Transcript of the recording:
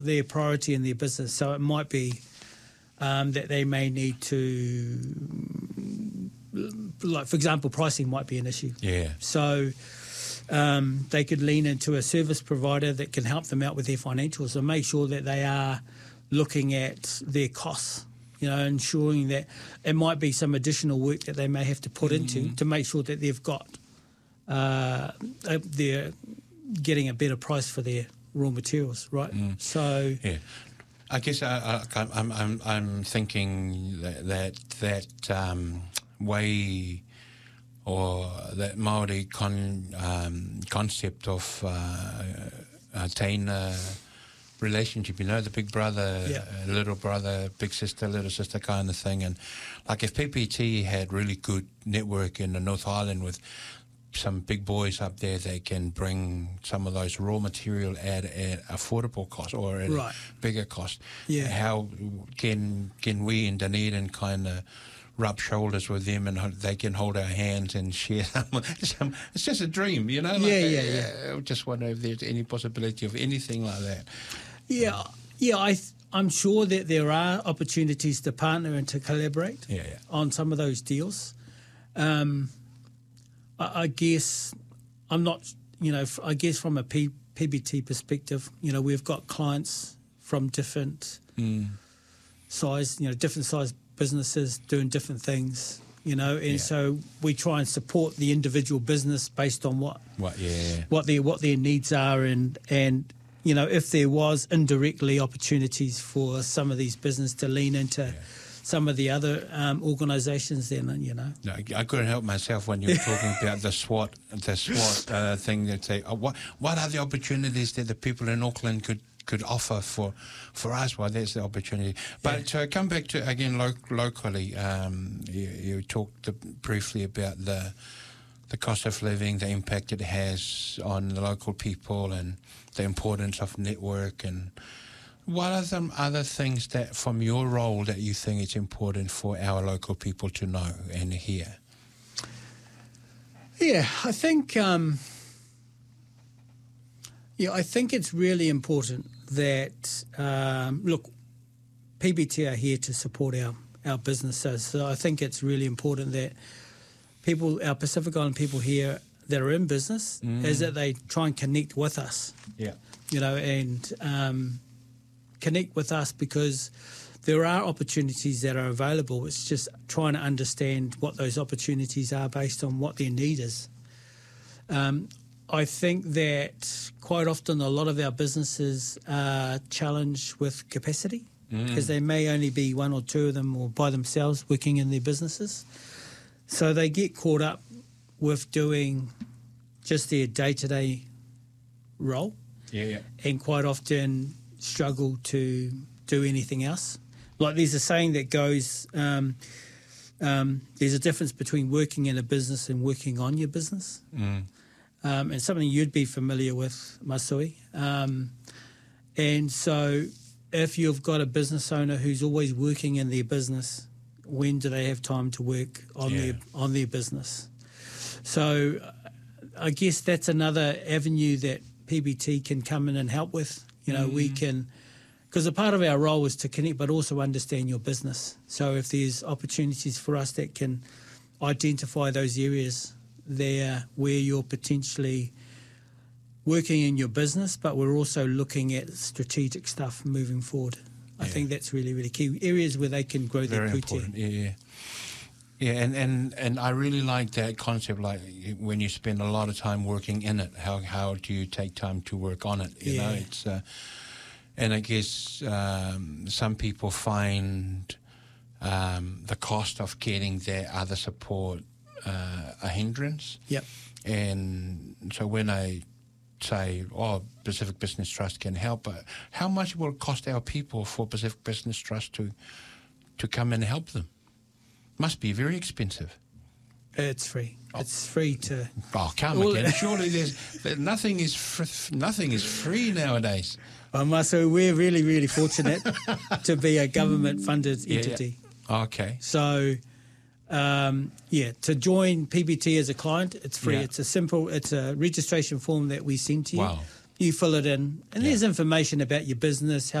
their priority in their business. So it might be that they may need to, like for example, pricing might be an issue. Yeah. So they could lean into a service provider that can help them out with their financials and make sure that they are looking at their costs, ensuring that it might be some additional work that they may have to put into to make sure that they've got, they're getting a better price for their raw materials, right? So, yeah, I guess I'm thinking that way or that Maori concept of teina relationship, the big brother, little brother, big sister, little sister kind of thing. And like if PPT had really good network in the North Island with some big boys up there, they can bring some of those raw material at affordable cost or at a bigger cost. Yeah. How can we in Dunedin kind of rub shoulders with them and they can hold our hands and share some it's just a dream, I just wonder if there's any possibility of anything like that. I'm sure that there are opportunities to partner and to collaborate on some of those deals. I guess I'm not, I guess from a PBT perspective, we've got clients from different size, different size businesses doing different things, so we try and support the individual business based on what their needs are and if there was indirectly opportunities for some of these business to lean into some of the other organisations, then No, I couldn't help myself when you were talking about the SWAT thing. That say, what are the opportunities that the people in Auckland could offer for us? Well, there's the opportunity. But to come back to again locally, you talked briefly about the cost of living, the impact it has on the local people, and the importance of network. And what are some other things that, from your role, that you think it's important for our local people to know and hear? Yeah, I think I think it's really important that look, PBT are here to support our businesses. So I think it's really important that our Pacific Island people here that are in business is that they try and connect with us. Yeah. And connect with us because there are opportunities that are available. It's just trying to understand what those opportunities are based on what their need is. I think that quite often a lot of our businesses are challenged with capacity because they may only be one or two of them or by themselves working in their businesses. So they get caught up with doing just their day-to-day role and quite often struggle to do anything else. Like there's a saying that goes, there's a difference between working in a business and working on your business. And something you'd be familiar with, Masui. And so if you've got a business owner who's always working in their business, when do they have time to work on their business? So I guess that's another avenue that PBT can come in and help with. We can, because a part of our role is to connect but also understand your business. So if there's opportunities for us that can identify those areas there where you're potentially working in your business, but we're also looking at strategic stuff moving forward. I think that's really, really key. Areas where they can grow their important. And I really like that concept, like when you spend a lot of time working in it, how do you take time to work on it? You know, it's and I guess some people find the cost of getting their other support a hindrance. Yep. And so when I say, Pacific Business Trust can help, how much will it cost our people for Pacific Business Trust to come and help them? Must be very expensive. It's free. It's free to. Oh, come again! Surely nothing is free nowadays. So we're really, really fortunate to be a government-funded entity. Yeah. Okay. So, to join PBT as a client, it's free. Yeah. It's a registration form that we send to you. Wow. you fill it in, and there's information about your business,